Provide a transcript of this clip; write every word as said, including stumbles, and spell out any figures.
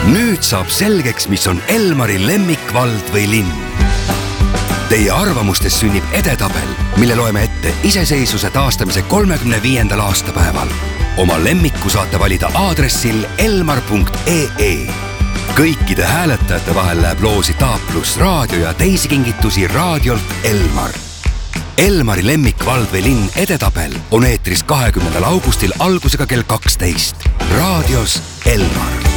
nüüd saab selgeks, mis on Elmari lemmikvald või linn. Teie arvamustes sünnib edetabel, mille loeme ette iseseisvuse taastamise kolmekümne viiendal aastapäeval. Oma lemmiku saate valida aadressil elmar punkt ee. Kõikide hääletajate vahel läheb loosi Taaplus raadio ja teisi kingitusi raadiolt Elmar. Elmari lemmikvald või linn edetabel on eetris kahekümnendal augustil algusega kell kaksteist. Raadios Elmar.